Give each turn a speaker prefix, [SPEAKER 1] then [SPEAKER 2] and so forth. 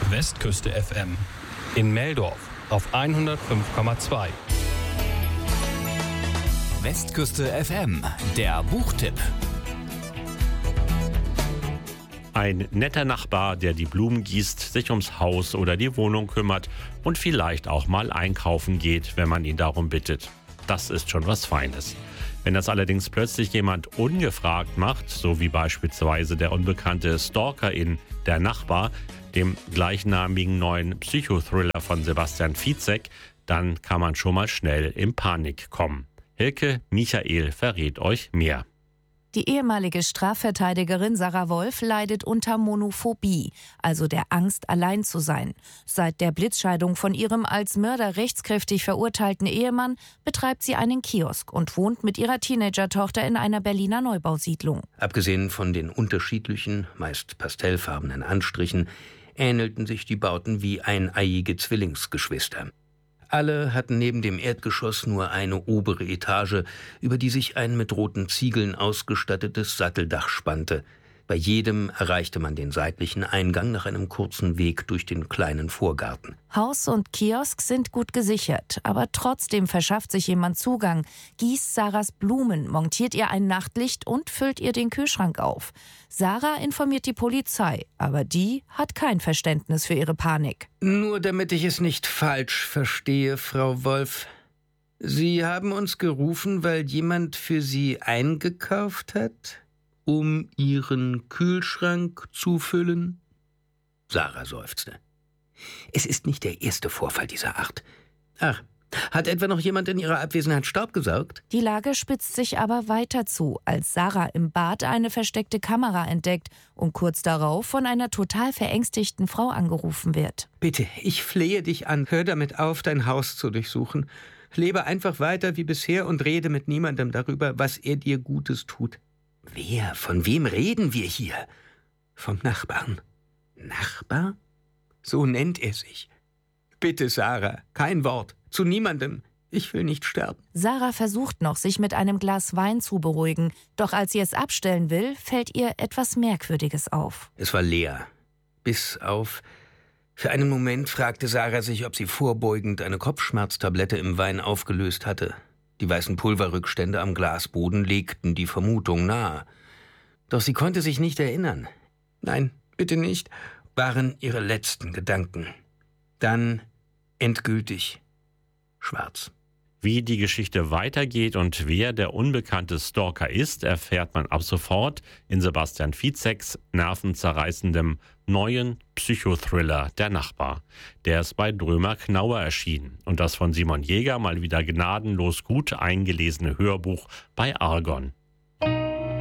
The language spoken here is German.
[SPEAKER 1] Westküste FM. In Meldorf auf 105,2.
[SPEAKER 2] Westküste FM, der Buchtipp.
[SPEAKER 3] Ein netter Nachbar, der die Blumen gießt, sich ums Haus oder die Wohnung kümmert und vielleicht auch mal einkaufen geht, wenn man ihn darum bittet. Das ist schon was Feines. Wenn das allerdings plötzlich jemand ungefragt macht, so wie beispielsweise der unbekannte Stalker in Der Nachbar, dem gleichnamigen neuen Psychothriller von Sebastian Fiszek, dann kann man schon mal schnell in Panik kommen. Hilke Michael verrät euch mehr.
[SPEAKER 4] Die ehemalige Strafverteidigerin Sarah Wolf leidet unter Monophobie, also der Angst, allein zu sein. Seit der Blitzscheidung von ihrem als Mörder rechtskräftig verurteilten Ehemann betreibt sie einen Kiosk und wohnt mit ihrer Teenager-Tochter in einer Berliner Neubausiedlung.
[SPEAKER 5] Abgesehen von den unterschiedlichen, meist pastellfarbenen Anstrichen, ähnelten sich die Bauten wie eineiige Zwillingsgeschwister. Alle hatten neben dem Erdgeschoss nur eine obere Etage, über die sich ein mit roten Ziegeln ausgestattetes Satteldach spannte. Bei jedem erreichte man den seitlichen Eingang nach einem kurzen Weg durch den kleinen Vorgarten.
[SPEAKER 4] Haus und Kiosk sind gut gesichert, aber trotzdem verschafft sich jemand Zugang, gießt Sarahs Blumen, montiert ihr ein Nachtlicht und füllt ihr den Kühlschrank auf. Sarah informiert die Polizei, aber die hat kein Verständnis für ihre Panik.
[SPEAKER 5] Nur damit ich es nicht falsch verstehe, Frau Wolf. Sie haben uns gerufen, weil jemand für Sie eingekauft hat, um Ihren Kühlschrank zu füllen? Sarah seufzte. Es ist nicht der erste Vorfall dieser Art. Ach, hat etwa noch jemand in ihrer Abwesenheit Staub gesaugt?
[SPEAKER 4] Die Lage spitzt sich aber weiter zu, als Sarah im Bad eine versteckte Kamera entdeckt und kurz darauf von einer total verängstigten Frau angerufen wird.
[SPEAKER 5] Bitte, ich flehe dich an, hör damit auf, dein Haus zu durchsuchen. Lebe einfach weiter wie bisher und rede mit niemandem darüber, was er dir Gutes tut. Wer? Von wem reden wir hier? Vom Nachbarn. Nachbar? So nennt er sich. Bitte, Sarah, kein Wort. Zu niemandem. Ich will nicht sterben.
[SPEAKER 4] Sarah versucht noch, sich mit einem Glas Wein zu beruhigen. Doch als sie es abstellen will, fällt ihr etwas Merkwürdiges auf.
[SPEAKER 5] Es war leer. Bis auf... Für einen Moment fragte Sarah sich, ob sie vorbeugend eine Kopfschmerztablette im Wein aufgelöst hatte. Die weißen Pulverrückstände am Glasboden legten die Vermutung nahe. Doch sie konnte sich nicht erinnern. Nein, bitte nicht, waren ihre letzten Gedanken. Dann endgültig schwarz.
[SPEAKER 3] Wie die Geschichte weitergeht und wer der unbekannte Stalker ist, erfährt man ab sofort in Sebastian Fiszeks nervenzerreißendem neuen Psychothriller Der Nachbar. Der ist bei Drömer-Knauer erschienen und das von Simon Jäger mal wieder gnadenlos gut eingelesene Hörbuch bei Argon.